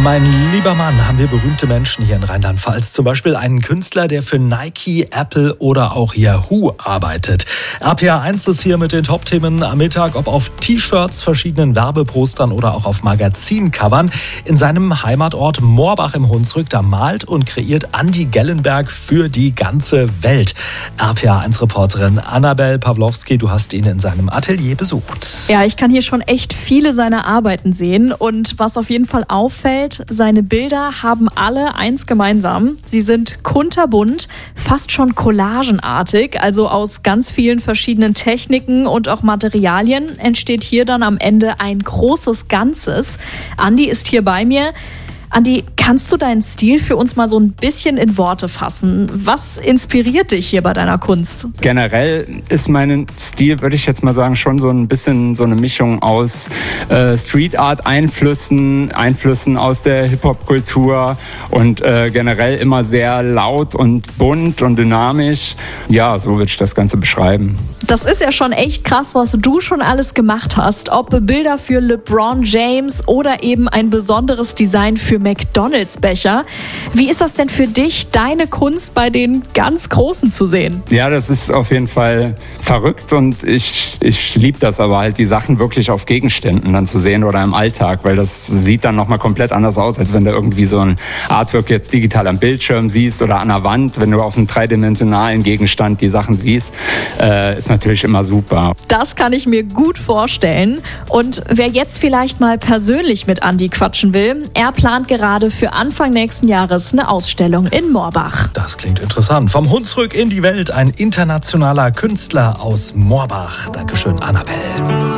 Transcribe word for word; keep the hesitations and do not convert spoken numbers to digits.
Mein lieber Mann, haben wir berühmte Menschen hier in Rheinland-Pfalz. Zum Beispiel einen Künstler, der für Nike, Apple oder auch Yahoo arbeitet. R P R eins ist hier mit den Top-Themen am Mittag, ob auf T-Shirts, verschiedenen Werbepostern oder auch auf Magazincovern. In seinem Heimatort Moorbach im Hunsrück, da malt und kreiert Andi Gellenberg für die ganze Welt. R P R eins Reporterin Annabel Pawlowski, du hast ihn in seinem Atelier besucht. Ja, ich kann hier schon echt viele seiner Arbeiten sehen. Und was auf jeden Fall auffällt, seine Bilder haben alle eins gemeinsam. Sie sind kunterbunt, fast schon collagenartig, also aus ganz vielen verschiedenen Techniken und auch Materialien entsteht hier dann am Ende ein großes Ganzes. Andi ist hier bei mir. Andi, kannst du deinen Stil für uns mal so ein bisschen in Worte fassen? Was inspiriert dich hier bei deiner Kunst? Generell ist mein Stil, würde ich jetzt mal sagen, schon so ein bisschen so eine Mischung aus äh, Street Art Einflüssen, Einflüssen aus der Hip-Hop-Kultur und äh, generell immer sehr laut und bunt und dynamisch. Ja, so würde ich das Ganze beschreiben. Das ist ja schon echt krass, was du schon alles gemacht hast. Ob Bilder für LeBron James oder eben ein besonderes Design für McDonalds-Becher. Wie ist das denn für dich, deine Kunst bei den ganz Großen zu sehen? Ja, das ist auf jeden Fall verrückt und ich, ich liebe das aber halt, die Sachen wirklich auf Gegenständen dann zu sehen oder im Alltag, weil das sieht dann nochmal komplett anders aus, als wenn du irgendwie so ein Artwork jetzt digital am Bildschirm siehst oder an der Wand, wenn du auf einem dreidimensionalen Gegenstand die Sachen siehst, äh, ist natürlich immer super. Das kann ich mir gut vorstellen. Und wer jetzt vielleicht mal persönlich mit Andi quatschen will, er plant gerade für Anfang nächsten Jahres eine Ausstellung in Moorbach. Das klingt interessant. Vom Hunsrück in die Welt, ein internationaler Künstler aus Moorbach. Dankeschön, Annabel.